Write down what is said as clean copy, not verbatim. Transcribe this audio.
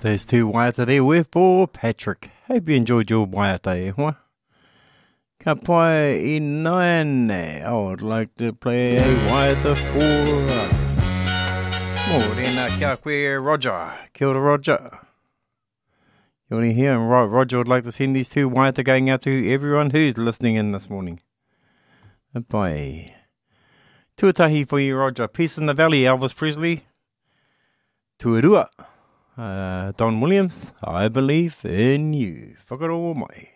Those two waiata there were for Patrick. Hope you enjoyed your waiata, eh, hoa? Ka pai I nane. I would like to play a waiata for... Morena kia koe Roger. Kia ora, Roger. You want to hear? And Roger would like to send these two waiata going out to everyone who's listening in this morning. Bye. Tuatahi for you, Roger. Peace in the Valley, Elvis Presley. Tuarua. Don Williams, I believe in you. Whakaro mai.